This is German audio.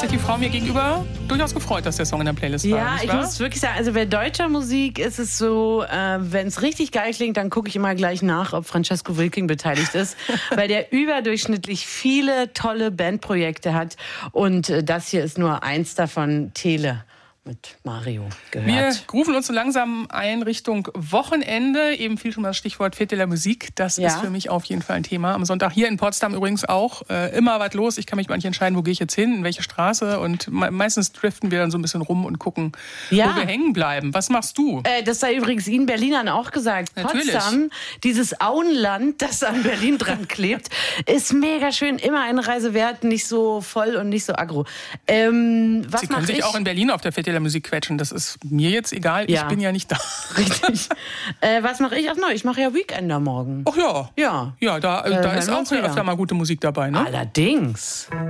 sich die Frau mir gegenüber durchaus gefreut, dass der Song in der Playlist war. Ja, ich muss wirklich sagen, also bei deutscher Musik ist es so, wenn es richtig geil klingt, dann gucke ich immer gleich nach, ob Francesco Wilking beteiligt ist, weil der überdurchschnittlich viele tolle Bandprojekte hat und das hier ist nur eins davon, Tele. Mit Mario gehört. Wir rufen uns so langsam ein Richtung Wochenende. Eben fiel schon das Stichwort Fête de la Musique. Das ist für mich auf jeden Fall ein Thema. Am Sonntag hier in Potsdam übrigens auch. Immer was los. Ich kann mich manchmal entscheiden, wo gehe ich jetzt hin, in welche Straße. Und meistens driften wir dann so ein bisschen rum und gucken, wo wir hängen bleiben. Was machst du? Das sei übrigens Ihnen Berlinern auch gesagt. Natürlich. Potsdam, dieses Auenland, das an Berlin dran klebt, ist mega schön. Immer eine Reise wert, nicht so voll und nicht so aggro. Sie können sich auch in Berlin auf der Fête de la Musik quetschen. Das ist mir jetzt egal. Ich bin ja nicht da. Richtig. Was mache ich? Ach no, ich mache ja Weekender morgen. Ach ja. Ja. Ja, da ist auch öfter mal gute Musik dabei, ne? Allerdings.